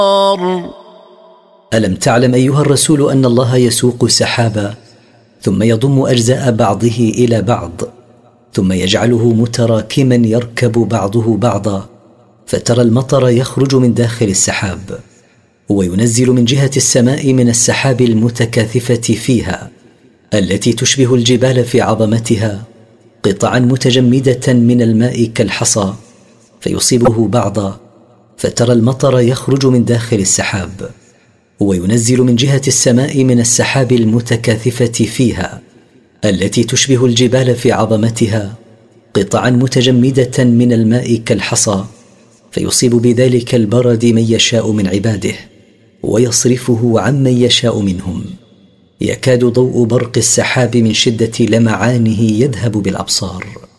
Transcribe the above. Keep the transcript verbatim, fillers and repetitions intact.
ألم تعلم أيها الرسول أن الله يسوق سحابا ثم يضم أجزاء بعضه إلى بعض ثم يجعله متراكما يركب بعضه بعضا فترى المطر يخرج من داخل السحاب، وينزل من جهة السماء من السحاب المتكاثفة فيها التي تشبه الجبال في عظمتها قطعا متجمدة من الماء كالحصى فيصيبه بعضا فترى المطر يخرج من داخل السحاب، وينزل من جهة السماء من السحاب المتكاثفة فيها التي تشبه الجبال في عظمتها قطعا متجمدة من الماء كالحصى فيصيب بذلك البرد من يشاء من عباده ويصرفه عمن يشاء منهم. يكاد ضوء برق السحاب من شدة لمعانه يذهب بالأبصار.